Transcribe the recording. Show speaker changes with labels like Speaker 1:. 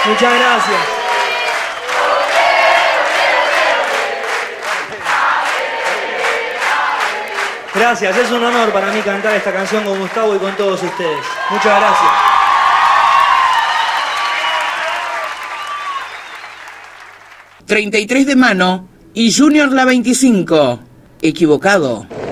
Speaker 1: Muchas gracias. Gracias, es un honor para mí cantar esta canción con Gustavo y con todos ustedes. Muchas gracias.
Speaker 2: ...33 de mano y Junior la 25. Equivocado.